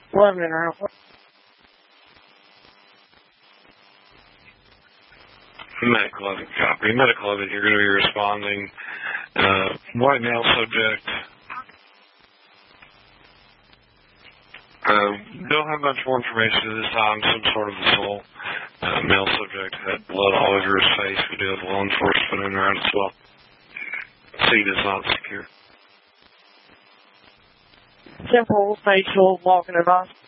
11 and Alpha. Medical 11, copy. Medical 11, you're going to be responding. White male subject. Don't have much more information at this time. Some sort of assault. Male subject had blood all over his face. We do have law enforcement in around as well. Seat is not secure. Simple facial walking advice.